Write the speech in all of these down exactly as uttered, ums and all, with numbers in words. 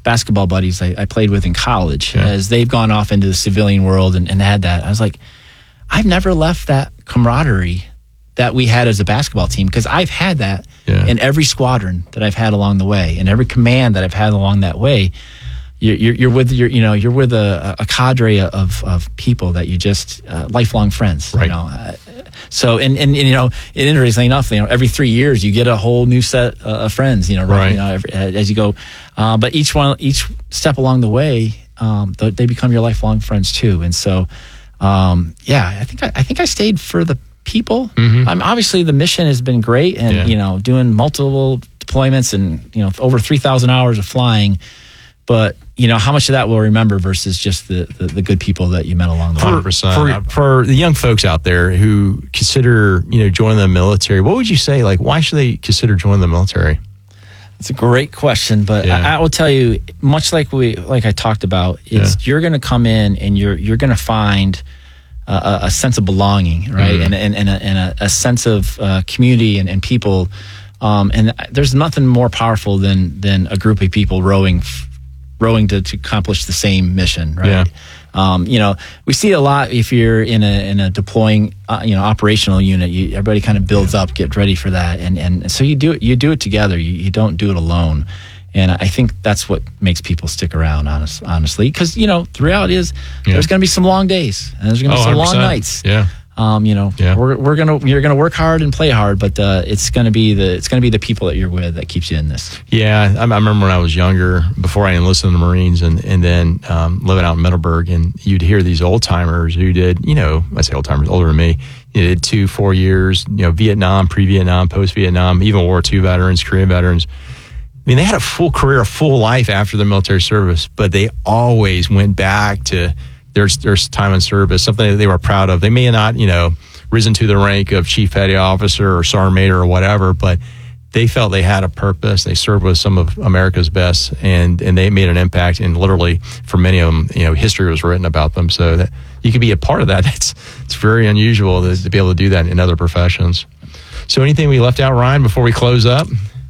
basketball buddies I, I played with in college, yeah. as they've gone off into the civilian world and, and had that. I was like, I've never left that camaraderie that we had as a basketball team, because I've had that yeah. in every squadron that I've had along the way, and every command that I've had along that way. You're, you're, you're with your, you know, you're with a, a cadre of, of people that you just uh, lifelong friends. Right. You know, uh, so and, and and you know, interestingly enough, you know, every three years you get a whole new set uh, of friends. You know, right. You know, every, as you go, uh, but each one, each step along the way, um, they become your lifelong friends too. And so, um, yeah, I think I, I think I stayed for the people. Mm-hmm. Um, obviously, the mission has been great, and yeah. you know, doing multiple deployments and you know, over three thousand hours of flying. But, you know, how much of that we'll remember versus just the, the, the good people that you met along the way. For, for, for the young folks out there who consider, you know, joining the military, what would you say? Like, why should they consider joining the military? It's a great question, but yeah. I, I will tell you, much like we, like I talked about, is yeah. you're going to come in and you're you're going to find a, a sense of belonging, right, mm-hmm. and and, and, a, and a, a sense of uh, community and, and people, um, and there's nothing more powerful than than a group of people rowing. rowing to, to accomplish the same mission, right? Yeah. Um, you know, we see a lot if you're in a in a deploying, uh, you know, operational unit. You, everybody kind of builds yeah. up, get ready for that, and and so you do it. You do it together. You, you don't do it alone. And I think that's what makes people stick around, honest, honestly, because you know the reality is yeah. there's going to be some long days and there's going to be oh, some one hundred percent. Long nights. Yeah. Um, you know, yeah. we're we're gonna you're gonna work hard and play hard, but uh, it's gonna be the it's gonna be the people that you're with that keeps you in this. Yeah, I, I remember when I was younger, before I enlisted in the Marines, and and then um, living out in Middleburg, and you'd hear these old timers who did, you know, I say old timers, older than me, you did two, four years, you know, Vietnam, pre-Vietnam, post-Vietnam, even World War Two veterans, Korean veterans. I mean, they had a full career, a full life after their military service, but they always went back to their their time in service, something that they were proud of. They may not, you know, risen to the rank of chief petty officer or sergeant major or whatever, but they felt they had a purpose. They served with some of America's best, and, and they made an impact. And literally, for many of them, you know, history was written about them. So that you could be a part of that. It's it's very unusual to, to be able to do that in other professions. So, anything we left out, Ryan, before we close up?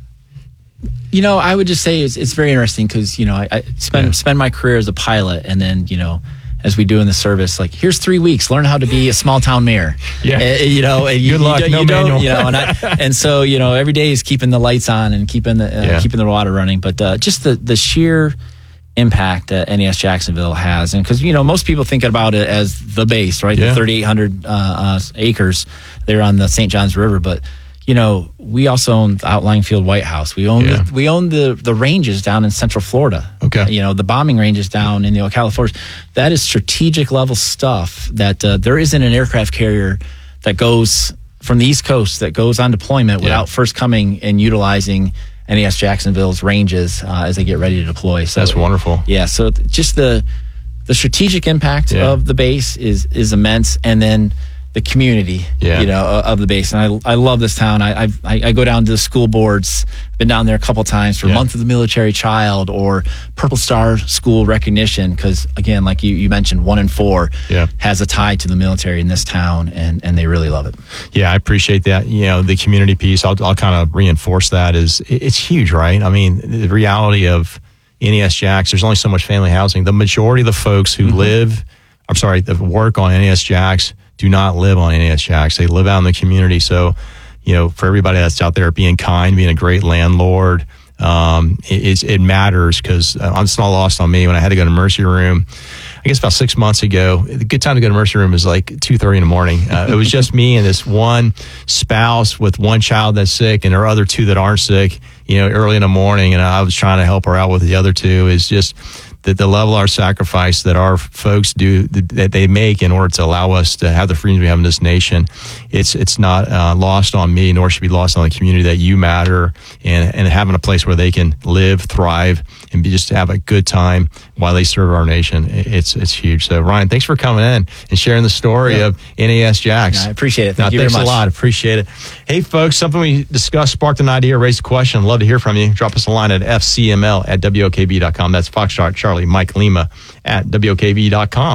You know, I would just say it's it's very interesting because you know I, I spend yeah. spend my career as a pilot, and then you know. As we do in the service, like here's three weeks, learn how to be a small town mayor. Yeah, uh, you know, and you, good luck, you, no you manual. don't, you know, and I, and so you know, every day is keeping the lights on and keeping the uh, yeah. keeping the water running. But uh, just the the sheer impact that N A S Jacksonville has, and because you know most people think about it as the base, right? Yeah. The thirty-eight hundred uh, uh, acres there on the Saint Johns River, but. You know, we also own the Outlying Field White House. We own yeah. the, we own the the ranges down in Central Florida. Okay, you know the bombing ranges down in the Ocala Forest. That is strategic level stuff. That uh, there isn't an aircraft carrier that goes from the East Coast that goes on deployment yeah. without first coming and utilizing N A S Jacksonville's ranges uh, as they get ready to deploy. So that's wonderful. Yeah. So just the the strategic impact yeah. of the base is is immense, and then. The community, yeah. you know, of the base, and I I love this town. I I've, I I go down to the school boards. Been down there a couple times for yeah. Month of the Military Child or Purple Star School recognition. Because again, like you, you mentioned, one in four yeah. has a tie to the military in this town, and and they really love it. Yeah, I appreciate that. You know, the community piece. I'll I'll kind of reinforce that. Is it's huge, right? I mean, the reality of N A S Jacks. There's only so much family housing. The majority of the folks who mm-hmm. live, I'm sorry, that work on N A S Jacks. Do not live on N A S Jacks. They live out in the community. So, you know, for everybody that's out there being kind, being a great landlord, um, it, it matters because uh, it's not lost on me when I had to go to Mercy Room. I guess about six months ago, the good time to go to Mercy Room is like two thirty in the morning. Uh, it was just me and this one spouse with one child that's sick and there are other two that aren't sick, you know, early in the morning. And I was trying to help her out with the other two. Is just that the level of our sacrifice that our folks do, that they make in order to allow us to have the freedoms we have in this nation, it's it's not uh, lost on me, nor should be lost on the community that you matter, and and having a place where they can live, thrive, and be just have a good time while they serve our nation. It's it's huge. So Ryan, thanks for coming in and sharing the story yeah. of N A S Jacks. Yeah, I appreciate it. Thank now, you thanks very much. a lot. Appreciate it. Hey folks, something we discussed sparked an idea, raised a question. I'd love to hear from you. Drop us a line at f c m l at w o k b dot com. That's Foxtrot Charlie Mike Lima at w o k b dot com.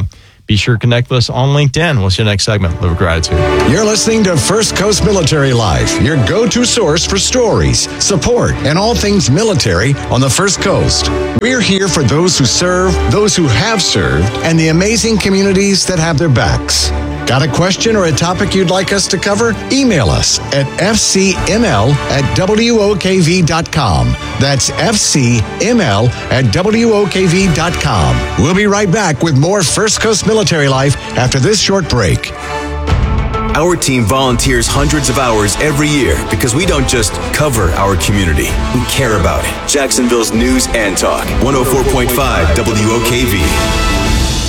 be sure to connect with us on LinkedIn. We'll see you next segment. Live with gratitude. You're listening to First Coast Military Life, your go-to source for stories, support, and all things military on the First Coast. We're here for those who serve, those who have served, and the amazing communities that have their backs. Got a question or a topic you'd like us to cover? Email us at f c m l at w o k v dot com. That's f c m l at w o k v dot com. We'll be right back with more First Coast Military Life after this short break. Our team volunteers hundreds of hours every year because we don't just cover our community, we care about it. Jacksonville's News and Talk, one oh four point five W O K V.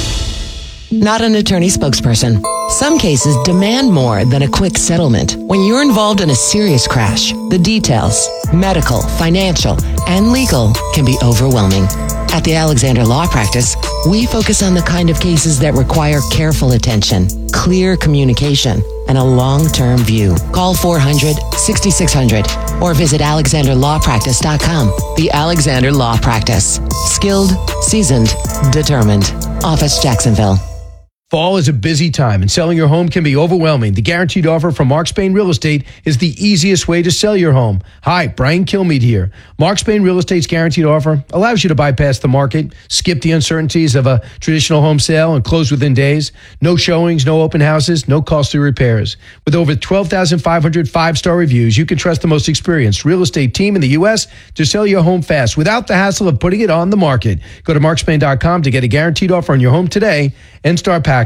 Not an attorney spokesperson. Some cases demand more than a quick settlement. When you're involved in a serious crash, the details, medical, financial, and legal, can be overwhelming. At the Alexander Law Practice, we focus on the kind of cases that require careful attention, clear communication, and a long-term view. Call four hundred, sixty-six hundred or visit alexander law practice dot com. The Alexander Law Practice. Skilled, seasoned, determined. Office Jacksonville. Fall is a busy time and selling your home can be overwhelming. The guaranteed offer from Mark Spain Real Estate is the easiest way to sell your home. Hi, Brian Kilmeade here. Mark Spain Real Estate's guaranteed offer allows you to bypass the market, skip the uncertainties of a traditional home sale and close within days. No showings, no open houses, no costly repairs. With over twelve thousand five hundred five-star reviews, you can trust the most experienced real estate team in the U S to sell your home fast without the hassle of putting it on the market. Go to mark spain dot com to get a guaranteed offer on your home today and start packing.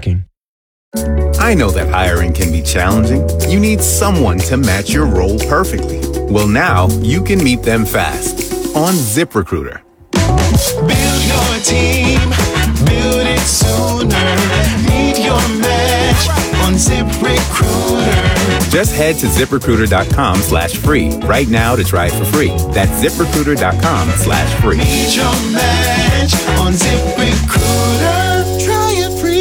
I know that hiring can be challenging. You need someone to match your role perfectly. Well, now you can meet them fast on ZipRecruiter. Build your team, build it sooner. Meet your match on ZipRecruiter. Just head to ZipRecruiter.com slash free right now to try it for free. That's ZipRecruiter.com slash free. Meet your match on ZipRecruiter. Try it free.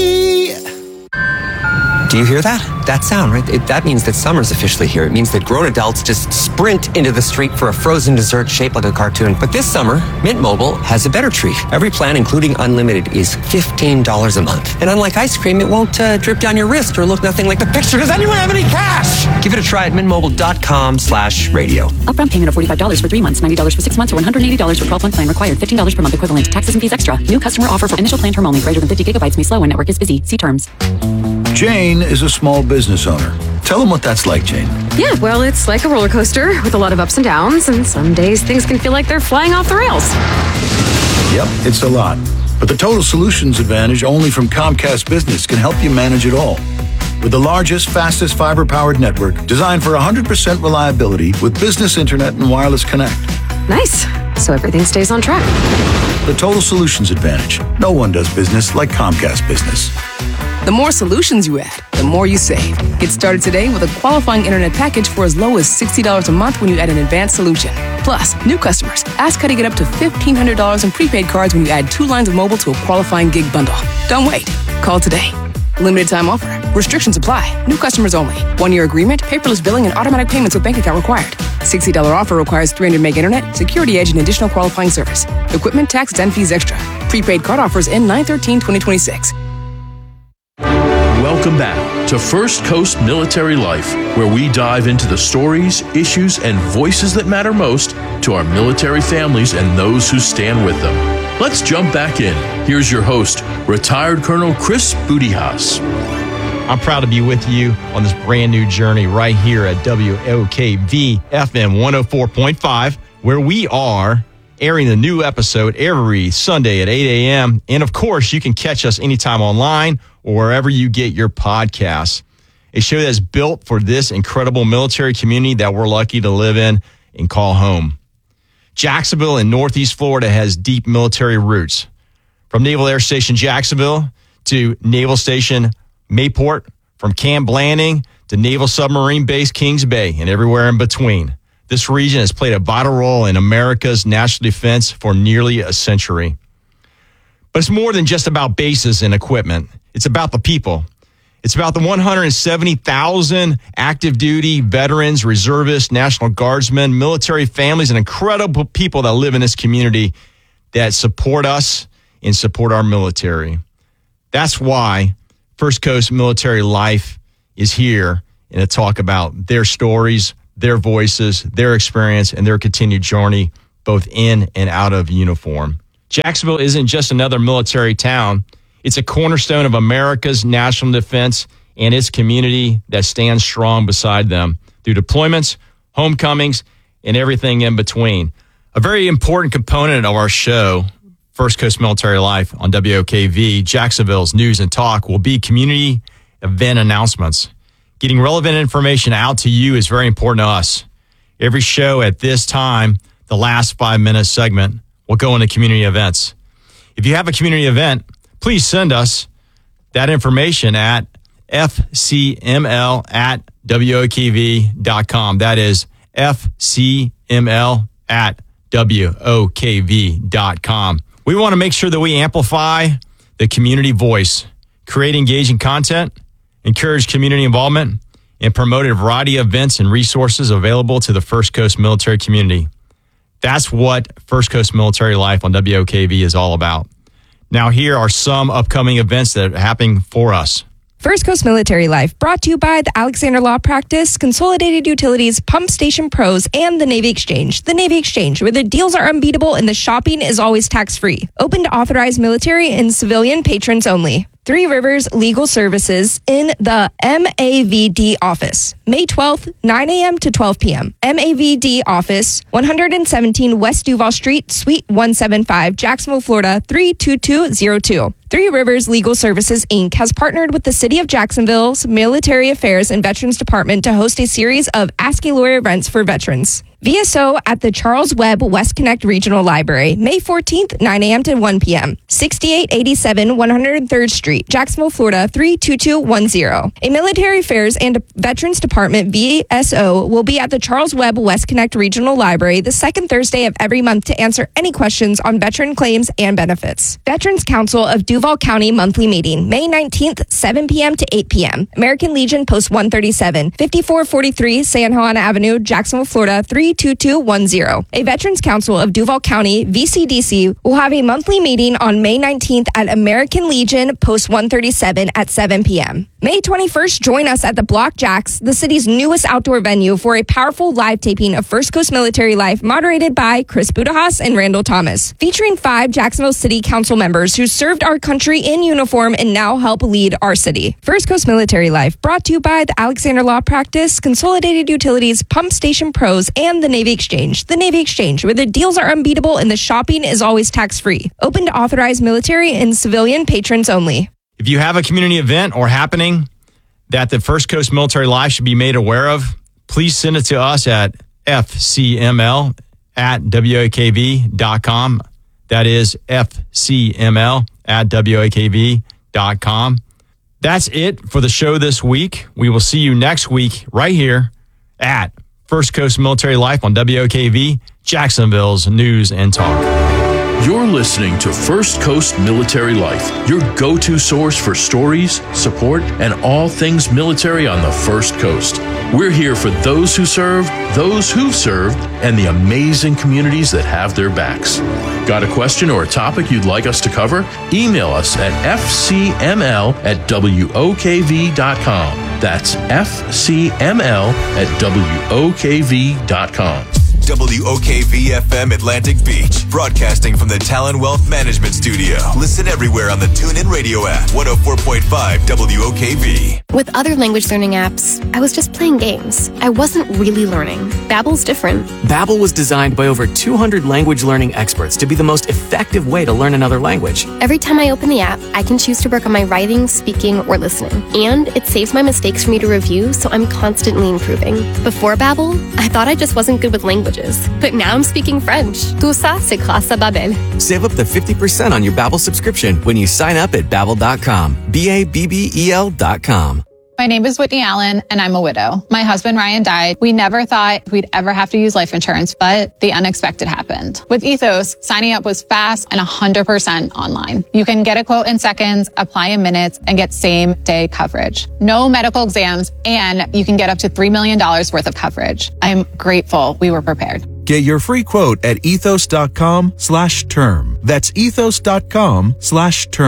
Do you hear that? That sound, right? It, that means that summer's officially here. It means that grown adults just sprint into the street for a frozen dessert shaped like a cartoon. But this summer, Mint Mobile has a better treat. Every plan, including unlimited, is fifteen dollars a month. And unlike ice cream, it won't uh, drip down your wrist or look nothing like the picture. Does anyone have any cash? Give it a try at mintmobile.com slash radio. Upfront payment of forty-five dollars for three months, ninety dollars for six months, or one hundred eighty dollars for twelve-month plan required. fifteen dollars per month equivalent. Taxes and fees extra. New customer offer for initial plan term only. Greater than fifty gigabytes may slow when network is busy. See terms. Jane is a small business owner. Tell them what that's like, Jane. Yeah, well, it's like a roller coaster with a lot of ups and downs, and some days things can feel like they're flying off the rails. Yep, it's a lot. But the Total Solutions Advantage only from Comcast Business can help you manage it all. With the largest, fastest fiber-powered network designed for one hundred percent reliability with business internet and wireless connect. Nice. So everything stays on track. The Total Solutions Advantage. No one does business like Comcast Business. The more solutions you add, the more you save. Get started today with a qualifying internet package for as low as sixty dollars a month when you add an advanced solution. Plus, new customers, ask how to get up to fifteen hundred dollars in prepaid cards when you add two lines of mobile to a qualifying gig bundle. Don't wait. Call today. Limited time offer. Restrictions apply. New customers only. One-year agreement, paperless billing, and automatic payments with bank account required. sixty dollars offer requires three hundred meg internet, security edge, and additional qualifying service. Equipment, tax, and fees extra. Prepaid card offers end nine thirteen twenty twenty-six. Welcome back to First Coast Military Life, where we dive into the stories, issues, and voices that matter most to our military families and those who stand with them. Let's jump back in. Here's your host, retired Colonel Chris Bootyhouse. I'm proud to be with you on this brand new journey right here at W O K V F M one oh four point five, where we are airing the new episode every Sunday at eight a.m. And of course, you can catch us anytime online or wherever you get your podcasts. A show that's built for this incredible military community that we're lucky to live in and call home. Jacksonville in Northeast Florida has deep military roots. From Naval Air Station Jacksonville to Naval Station Mayport, from Camp Blanding to Naval Submarine Base Kings Bay, and everywhere in between. This region has played a vital role in America's national defense for nearly a century. But it's more than just about bases and equipment. It's about the people. It's about the one hundred seventy thousand active duty veterans, reservists, National Guardsmen, military families, and incredible people that live in this community that support us and support our military. That's why First Coast Military Life is here and to talk about their stories, their voices, their experience, and their continued journey, both in and out of uniform. Jacksonville isn't just another military town. It's a cornerstone of America's national defense and its community that stands strong beside them through deployments, homecomings, and everything in between. A very important component of our show, First Coast Military Life on W O K V, Jacksonville's News and Talk, will be community event announcements. Getting relevant information out to you is very important to us. Every show at this time, the last five-minute segment, will go into community events. If you have a community event, please send us that information at f c m l at w o k v dot com. That is f c m l at w o k v dot com. We want to make sure that we amplify the community voice, create engaging content, encourage community involvement, and promote a variety of events and resources available to the First Coast military community. That's what First Coast Military Life on W O K V is all about. Now, here are some upcoming events that are happening for us. First Coast Military Life, brought to you by the Alexander Law Practice, Consolidated Utilities, Pump Station Pros, and the Navy Exchange. The Navy Exchange, where the deals are unbeatable and the shopping is always tax-free. Open to authorized military and civilian patrons only. Three Rivers Legal Services in the M A V D office, May twelfth, nine a.m. to twelve p.m. M A V D office, one seventeen West Duval Street, Suite one seventy-five, Jacksonville, Florida, three two two zero two. Three Rivers Legal Services, Incorporated has partnered with the City of Jacksonville's Military Affairs and Veterans Department to host a series of Ask a Lawyer events for veterans. V S O at the Charles Webb West Connect Regional Library, May fourteenth, nine a.m. to one p.m. sixty-eight eighty-seven one hundred third Street, Jacksonville, Florida, three two two one zero. A Military Affairs and Veterans Department V S O will be at the Charles Webb West Connect Regional Library the second Thursday of every month to answer any questions on veteran claims and benefits. Veterans Council of Duval County monthly meeting, May nineteenth, seven p.m. to eight p.m. American Legion Post one thirty-seven, fifty-four forty-three San Juan Avenue, Jacksonville, Florida, three two two one zero. A Veterans Council of Duval County, V C D C, will have a monthly meeting on May nineteenth at American Legion Post one thirty-seven at seven p.m. May twenty-first, join us at the Block Jacks, the city's newest outdoor venue, for a powerful live taping of First Coast Military Life, moderated by Chris Budahas and Randall Thomas, featuring five Jacksonville City Council members who served our country in uniform and now help lead our city. First Coast Military Life, brought to you by the Alexander Law Practice, Consolidated Utilities, Pump Station Pros, and the Navy Exchange. The Navy Exchange, where the deals are unbeatable and the shopping is always tax-free. Open to authorized military and civilian patrons only. If you have a community event or happening that the First Coast Military Life should be made aware of, please send it to us at f c m l at w o k v dot com. That is f c m l at w o k v dot com. That's it for the show this week. We will see you next week right here at First Coast Military Life on W O K V, Jacksonville's News and Talk. You're listening to First Coast Military Life, your go-to source for stories, support, and all things military on the First Coast. We're here for those who serve, those who've served, and the amazing communities that have their backs. Got a question or a topic you'd like us to cover? Email us at f c m l at w o k v dot com. That's f c m l at w o k v dot com. W O K V F M Atlantic Beach, broadcasting from the Talon Wealth Management Studio. Listen everywhere on the TuneIn Radio app. one oh four point five W O K V. With other language learning apps, I was just playing games. I wasn't really learning. Babbel's different. Babbel was designed by over two hundred language learning experts to be the most effective way to learn another language. Every time I open the app, I can choose to work on my writing, speaking, or listening. And it saves my mistakes for me to review, so I'm constantly improving. Before Babbel, I thought I just wasn't good with languages. But now I'm speaking French. Tout ça, c'est grâce à Babbel. Save up to fifty percent on your Babbel subscription when you sign up at babbel dot com. B A B B E L dot com. My name is Whitney Allen, and I'm a widow. My husband, Ryan, died. We never thought we'd ever have to use life insurance, but the unexpected happened. With Ethos, signing up was fast and one hundred percent online. You can get a quote in seconds, apply in minutes, and get same-day coverage. No medical exams, and you can get up to three million dollars worth of coverage. I'm grateful we were prepared. Get your free quote at ethos dot com slash term. That's ethos dot com slash term.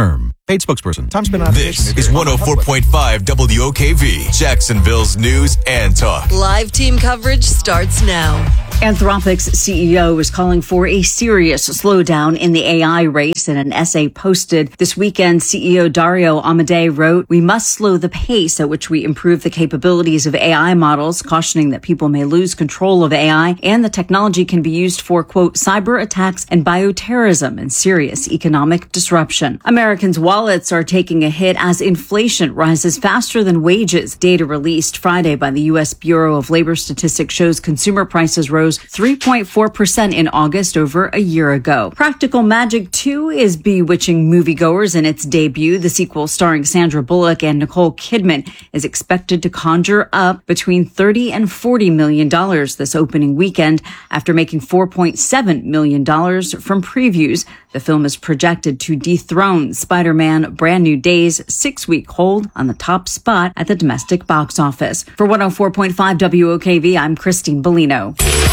Paid spokesperson. Time's been This is one oh four point five W O K V, Jacksonville's news and talk. Live team coverage starts now. Anthropic's C E O is calling for a serious slowdown in the A I race. In an essay posted this weekend, C E O Dario Amodei wrote, "We must slow the pace at which we improve the capabilities of A I models," cautioning that people may lose control of A I and the technology can be used for, quote, cyber attacks and bioterrorism and serious economic disruption. Americans' wallets are taking a hit as inflation rises faster than wages. Data released Friday by the U S Bureau of Labor Statistics shows consumer prices rose three point four percent in August over a year ago. Practical Magic two is bewitching moviegoers in its debut. The sequel, starring Sandra Bullock and Nicole Kidman, is expected to conjure up between thirty and forty million dollars this opening weekend after making four point seven million dollars from previews. The film is projected to dethrone Spider-Man Brand New Day's six-week hold on the top spot at the domestic box office. For one oh four point five W O K V, I'm Christine Bellino.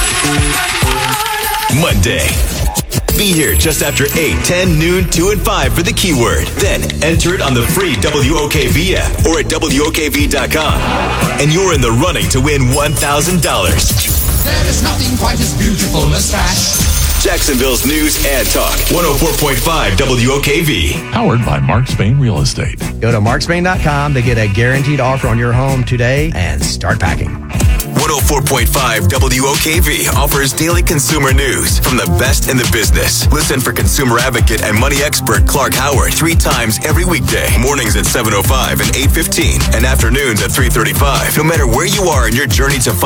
Monday. Be here just after eight, ten, noon, two, and five for the keyword. Then enter it on the free W O K V app or at W O K V dot com. And you're in the running to win one thousand dollars. There is nothing quite as beautiful as that. Jacksonville's news and talk. one oh four point five W O K V. Powered by Mark Spain Real Estate. Go to mark spain dot com to get a guaranteed offer on your home today and start packing. one oh four point five W O K V offers daily consumer news from the best in the business. Listen for consumer advocate and money expert Clark Howard three times every weekday. Mornings at seven oh five and eight fifteen and afternoons at three thirty-five. No matter where you are in your journey to